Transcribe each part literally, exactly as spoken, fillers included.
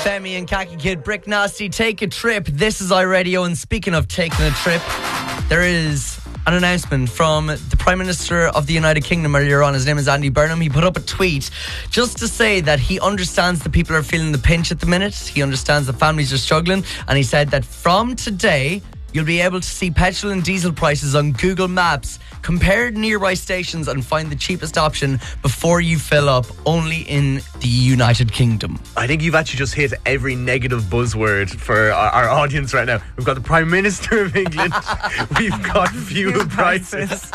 Femi and Khaki Kid, Brick Nasty, Take a Trip. This is iRadio, and speaking of taking a trip, there is an announcement from the Prime Minister of the United Kingdom earlier on. His name is Andy Burnham. He put up a tweet just to say that he understands that people are feeling the pinch at the minute. He understands that families are struggling, and he said that from today, you'll be able to see petrol and diesel prices on Google Maps, compare nearby stations and find the cheapest option before you fill up, only in the United Kingdom. I think you've actually just hit every negative buzzword for our, our audience right now. We've got the Prime Minister of England. We've got fuel prices.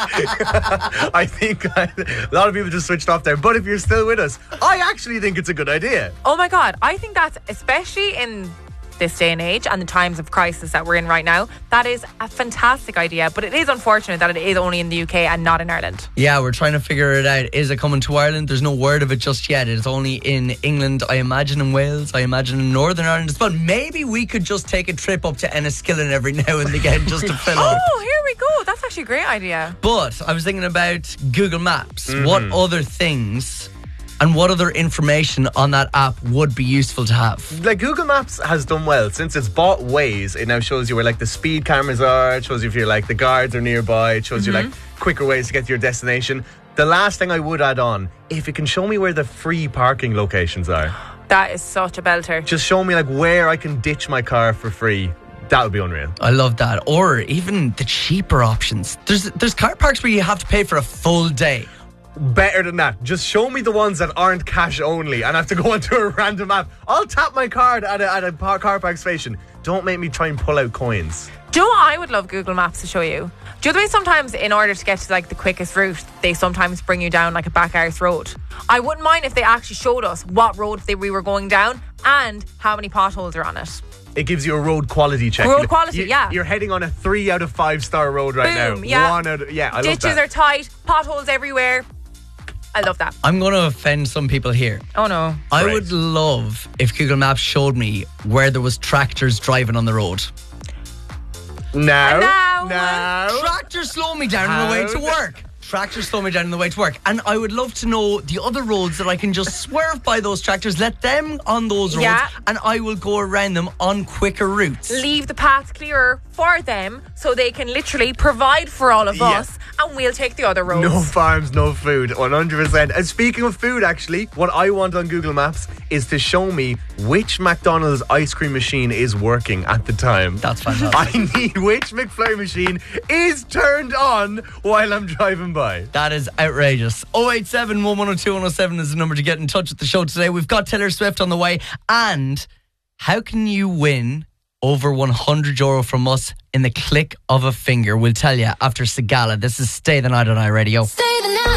I think I, a lot of people just switched off there. But if you're still with us, I actually think it's a good idea. Oh my God. I think that's, especially in this day and age and the times of crisis that we're in right now, that is a fantastic idea. But it is unfortunate that it is only in the U K and not in Ireland. Yeah, we're trying to figure it out. Is it coming to Ireland? There's no word of it just yet. It's only in England, I imagine, in Wales, I imagine in Northern Ireland as well. Maybe we could just take a trip up to Enniskillen every now and again just to fill up. Oh, here we go. That's actually a great idea. But I was thinking about Google Maps. Mm-hmm. What other things and what other information on that app would be useful to have? Like, Google Maps has done well since it's bought Waze. It now shows you where like the speed cameras are. It shows you if you're like the guards are nearby. It shows mm-hmm. you like quicker ways to get to your destination. The last thing I would add on, if it can show me where the free parking locations are. That is such a belter. Just show me like where I can ditch my car for free. That would be unreal. I love that. Or even the cheaper options. There's there's car parks where you have to pay for a full day. Better than that. Just show me the ones that aren't cash only and I have to go onto a random app. I'll tap my card at a, at a car park station. Don't make me try and pull out coins. Do you know what I would love Google Maps to show you? Do you know the way sometimes in order to get to like the quickest route, they sometimes bring you down like a back arse road? I wouldn't mind if they actually showed us what road they, we were going down and how many potholes are on it. It gives you a road quality check. Road quality, you, yeah. You're heading on a three out of five star road right Boom, now. yeah. One out of, yeah, I Ditches love that. are tight, potholes everywhere. I love that. I'm going to offend some people here. Oh no. I Great. would love if Google Maps showed me where there was tractors driving on the road. Now, now, now. Tractors slow me down on the way to work. Tractors slow me down on the way to work. And I would love to know the other roads that I can just swerve by those tractors, let them on those roads, Yeah. and I will go around them on quicker routes. Leave the path clearer for them so they can literally provide for all of Yeah. us, and we'll take the other roads. No farms, no food, one hundred percent. And speaking of food, actually, what I want on Google Maps is to show me which McDonald's ice cream machine is working at the time. That's fantastic. I need which McFlurry machine is turned on while I'm driving by. That is outrageous. oh eight seven, one one oh two, one oh seven is the number to get in touch with the show today. We've got Taylor Swift on the way. And how can you win over one hundred euro from us in the click of a finger? We'll tell you after Sigala. This is Stay the Night on iRadio. Stay the night.